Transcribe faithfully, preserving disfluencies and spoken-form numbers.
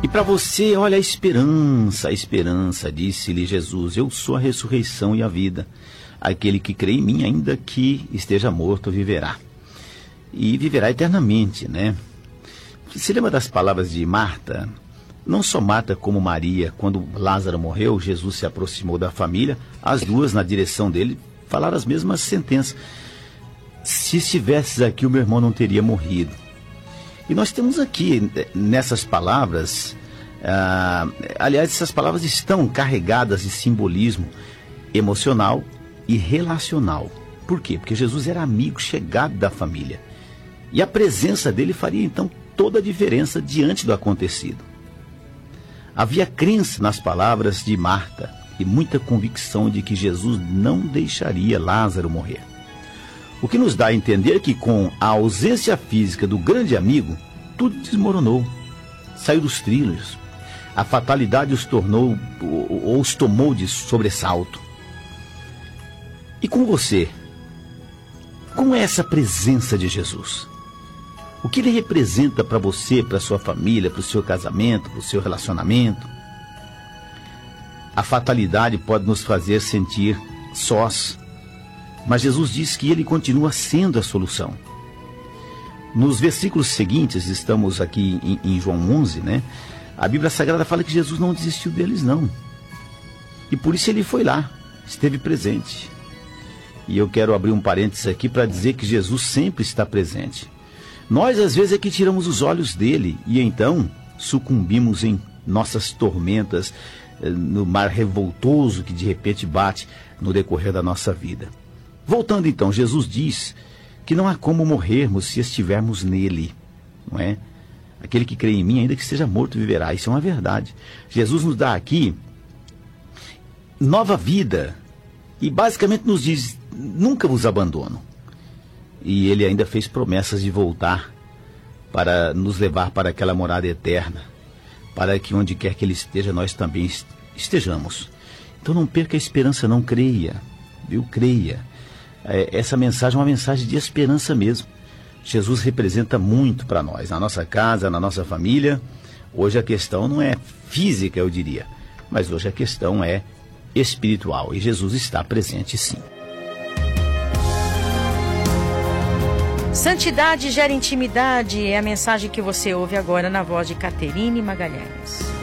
E para você, olha a esperança, a esperança, disse-lhe Jesus, eu sou a ressurreição e a vida. Aquele que crê em mim, ainda que esteja morto, viverá. E viverá eternamente, né? Você lembra das palavras de Marta? Não só Marta como Maria, quando Lázaro morreu, Jesus se aproximou da família, as duas na direção dele falaram as mesmas sentenças. Se estivesses aqui, o meu irmão não teria morrido. E nós temos aqui, nessas palavras, ah, aliás, essas palavras estão carregadas de simbolismo emocional e relacional. Por quê? Porque Jesus era amigo chegado da família. E a presença dele faria, então, toda a diferença diante do acontecido. Havia crença nas palavras de Marta e muita convicção de que Jesus não deixaria Lázaro morrer. O que nos dá a entender que com a ausência física do grande amigo, tudo desmoronou, saiu dos trilhos. A fatalidade os tornou, ou os tomou de sobressalto. E com você, como é essa presença de Jesus? O que ele representa para você, para sua família, para o seu casamento, para o seu relacionamento? A fatalidade pode nos fazer sentir sós, mas Jesus diz que ele continua sendo a solução. Nos versículos seguintes, estamos aqui em, em João onze, né? A Bíblia Sagrada fala que Jesus não desistiu deles, não. E por isso ele foi lá, esteve presente. E eu quero abrir um parênteses aqui para dizer que Jesus sempre está presente. Nós, às vezes, é que tiramos os olhos dele e então sucumbimos em nossas tormentas, no mar revoltoso que de repente bate no decorrer da nossa vida. Voltando então, Jesus diz que não há como morrermos se estivermos nele, não é? Aquele que crê em mim, ainda que seja morto, viverá. Isso é uma verdade. Jesus nos dá aqui nova vida e basicamente nos diz, nunca vos abandono. E ele ainda fez promessas de voltar para nos levar para aquela morada eterna, para que onde quer que ele esteja, nós também estejamos. Então não perca a esperança, não creia, viu? Creia. É, essa mensagem é uma mensagem de esperança mesmo. Jesus representa muito para nós, na nossa casa, na nossa família. Hoje a questão não é física, eu diria, mas hoje a questão é espiritual e Jesus está presente sim. Santidade gera intimidade é a mensagem que você ouve agora na voz de Caterine Magalhães.